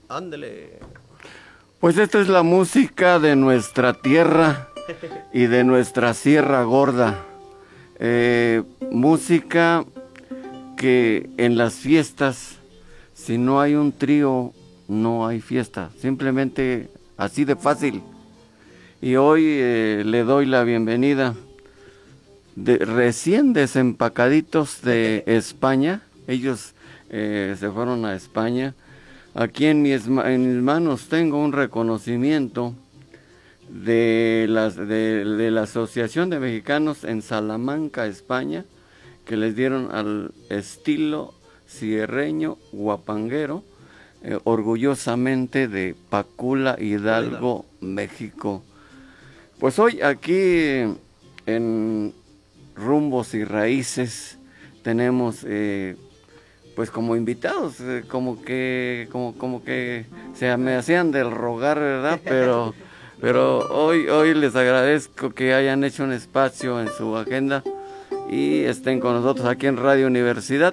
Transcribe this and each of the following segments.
Ándele. Pues esta es la música de nuestra tierra y de nuestra Sierra Gorda. Música que en las fiestas, si no hay un trío, no hay fiesta. Simplemente así de fácil. Y hoy le doy la bienvenida recién desempacaditos de España. Ellos se fueron a España. Aquí en mis manos tengo un reconocimiento de la Asociación de Mexicanos en Salamanca, España, que les dieron al estilo sierreño guapanguero, orgullosamente de Pacula, Hidalgo, México. Pues hoy aquí en Rumbos y Raíces tenemos pues como invitados, como que se me hacían del rogar, ¿verdad? Pero hoy les agradezco que hayan hecho un espacio en su agenda y estén con nosotros aquí en Radio Universidad.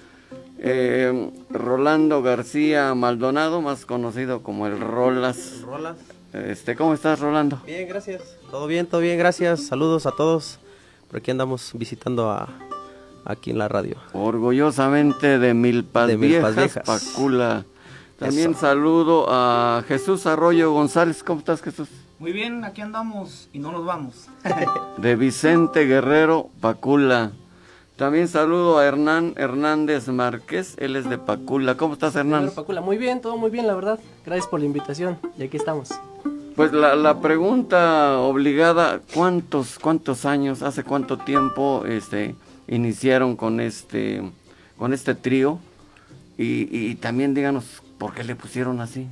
Rolando García Maldonado, más conocido como el Rolas. ¿Cómo estás, Rolando? Bien, gracias. Todo bien, gracias. Saludos a todos. Por aquí andamos visitando aquí en la radio. Orgullosamente de Milpas Viejas, Pacula. También eso. Saludo a Jesús Arroyo González. ¿Cómo estás, Jesús? Muy bien, aquí andamos y no nos vamos. De Vicente Guerrero, Pacula. También saludo a Hernán Hernández Márquez, él es de Pacula. ¿Cómo estás, Hernán? Pacula, muy bien, todo muy bien, la verdad. Gracias por la invitación y aquí estamos. Pues la pregunta obligada, ¿cuántos años, hace cuánto tiempo iniciaron con este trío? Y también díganos por qué le pusieron así.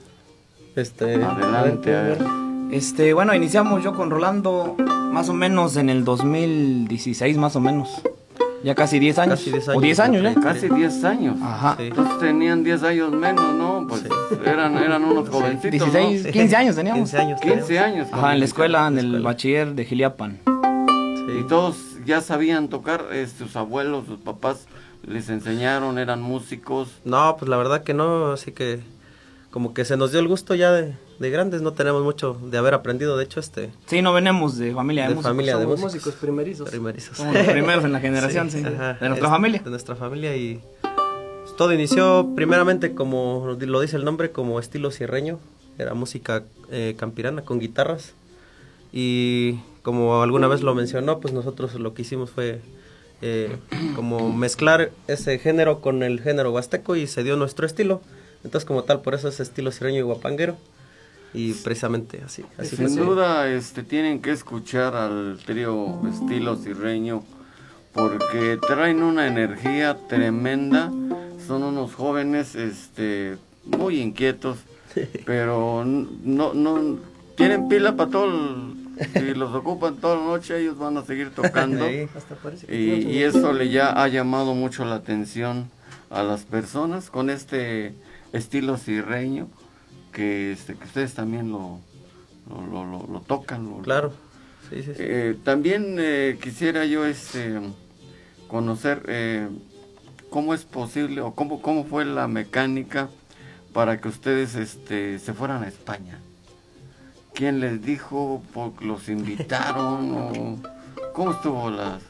Adelante, a ver. Bueno, iniciamos yo con Rolando más o menos en el 2016, más o menos. Ya casi 10 años. Casi 10 años. O 10 años, ¿eh? Casi 10 años. Ajá. Sí. Entonces tenían 10 años menos, ¿no? Pues sí. eran unos jovencitos, 16, ¿no? 15 años teníamos. 15 años. Ajá, en la escuela, en el bachiller de Giliapan. Sí. Y todos ya sabían tocar, sus abuelos, sus papás les enseñaron, eran músicos. No, pues la verdad que no, así que como que se nos dio el gusto ya de grandes, no tenemos mucho de haber aprendido, de hecho Sí, no venimos de familia de músicos. Somos músicos primerizos. Somos los primeros en la generación, sí. Ajá, de nuestra familia. De nuestra familia y pues, todo inició primeramente como lo dice el nombre, como estilo sierreño, era música campirana con guitarras y como alguna vez lo mencionó, pues nosotros lo que hicimos fue como mezclar ese género con el género huasteco y se dio nuestro estilo. Entonces, como tal, por eso es estilo sierreño y guapanguero. Y precisamente así Sin fue. duda, tienen que escuchar al trío estilo sierreño porque traen una energía tremenda. Son unos jóvenes, muy inquietos, pero no tienen pila para todo. Si los ocupan toda la noche, ellos van a seguir tocando. Hasta parece que y eso ya ha llamado mucho la atención a las personas con este estilo sierreño que ustedes también lo tocan. Claro, sí. También quisiera yo conocer cómo es posible o cómo fue la mecánica para que ustedes se fueran a España. ¿Quién les dijo? ¿Los invitaron? ¿O cómo estuvo las...?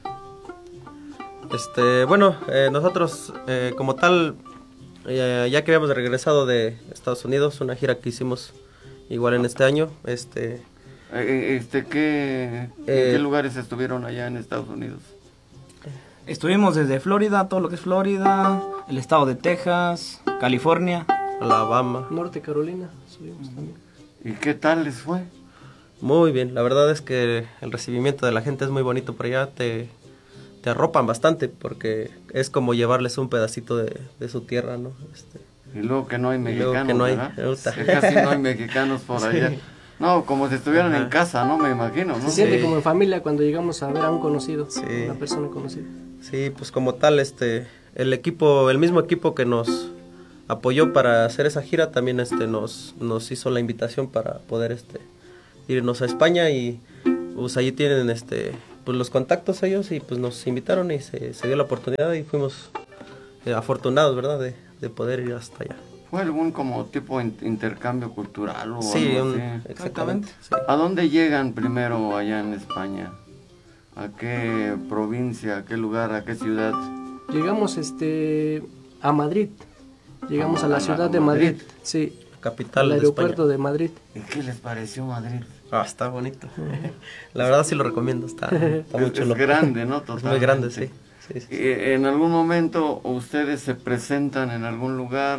Bueno, nosotros como tal, ya que habíamos regresado de Estados Unidos, una gira que hicimos igual en este año, ¿qué lugares estuvieron allá en Estados Unidos? Estuvimos desde Florida, todo lo que es Florida, el estado de Texas, California, Alabama, Norte Carolina, subimos también. ¿Y qué tal les fue? Muy bien, la verdad es que el recibimiento de la gente es muy bonito por allá, te arropan bastante porque es como llevarles un pedacito de su tierra, ¿no? Y luego que no hay mexicanos, ¿verdad? Que casi no hay mexicanos por allá. Sí. No, como si estuvieran en casa, ¿no? Me imagino, ¿no? Se siente como en familia cuando llegamos a ver a un conocido, sí. Una persona conocida. Sí, pues como tal, el mismo equipo que nos apoyó para hacer esa gira también nos hizo la invitación para poder irnos a España y pues allí tienen pues los contactos ellos y pues nos invitaron y se dio la oportunidad y fuimos afortunados, ¿verdad? De poder ir hasta allá. ¿Fue algún como tipo intercambio cultural o Sí, algo así? exactamente. Sí. ¿A dónde llegan primero allá en España? ¿A qué provincia, a qué lugar, a qué ciudad? Llegamos a Madrid. Llegamos a la ciudad de Madrid. Sí. Capital Al de aeropuerto España. de Madrid. ¿Y qué les pareció Madrid? Ah, está bonito. La verdad sí lo recomiendo, está muy Es chulo. grande, ¿no? Es muy grande, sí. Sí, sí. ¿Y en algún momento ustedes se presentan en algún lugar?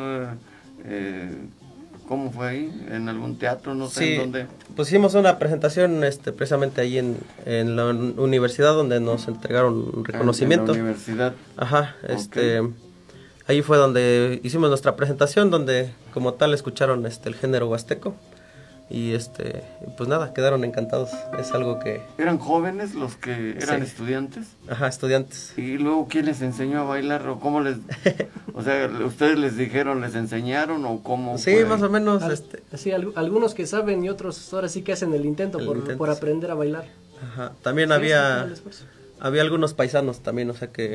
¿Cómo fue ahí? ¿En algún teatro? No sé Sí, en dónde. pues hicimos una presentación precisamente ahí en la universidad donde nos entregaron un reconocimiento. En la universidad. Ajá, Ok. ahí fue donde hicimos nuestra presentación, donde como tal escucharon el género huasteco y pues nada, quedaron encantados. Es algo que, ¿Eran jóvenes los que eran Sí. estudiantes? ajá, estudiantes. ¿Y luego quién les enseñó a bailar? ¿O cómo les...? O sea, ¿ustedes les dijeron, les enseñaron o cómo Sí, fue? más o menos, Así, algunos que saben y otros ahora sí que hacen el intento El por, intento, por sí. aprender a bailar. ajá. También Sí, había sí, el esfuerzo. algunos paisanos también, o sea que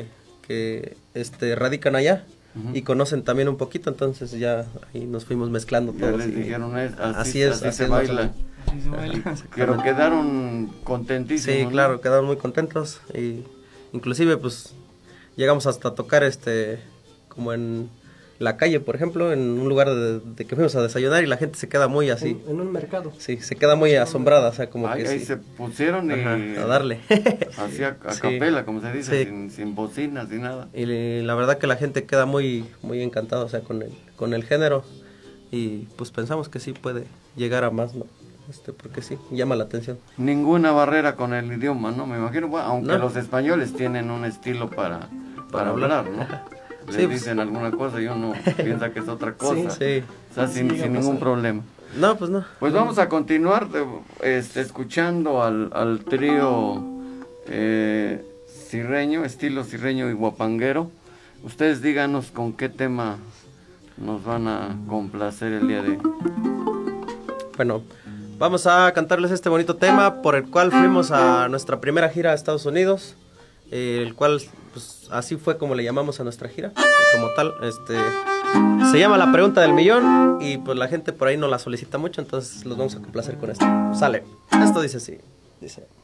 radican allá y conocen también un poquito, entonces ya ahí nos fuimos mezclando Ya todos. les y- dijeron, así es, así así se es más o baila. menos. Así se baila. Pero quedaron contentísimos. Sí, ¿no? claro, quedaron muy contentos y inclusive pues llegamos hasta tocar como en la calle, por ejemplo, en un lugar de que fuimos a desayunar y la gente se queda muy así. En un mercado. Sí, se queda muy asombrada, o sea, como Ay, que ahí sí. se pusieron y Ajá, a darle. así a Sí. capela, como se dice, Sí. sin bocinas, sin nada. Y la verdad que la gente queda muy muy encantada, o sea, con el género y pues pensamos que sí puede llegar a más, ¿no? Porque sí, llama la atención. Ninguna barrera con el idioma, ¿no? Me imagino, bueno, aunque No. los españoles tienen un estilo para hablar, ¿no? Les Sí, pues. dicen alguna cosa y uno piensa que es otra cosa. Sí. O sea, sin ningún problema. No, pues no. Pues vamos a continuar escuchando al trío cirreño, estilo cirreño y guapanguero. Ustedes díganos con qué tema nos van a complacer el día de hoy. Bueno, vamos a cantarles este bonito tema por el cual fuimos a nuestra primera gira a Estados Unidos, el cual pues así fue como le llamamos a nuestra gira, como tal, se llama La Pregunta del Millón y pues la gente por ahí no la solicita mucho, entonces los vamos a complacer con esto. Sale, esto dice así, dice...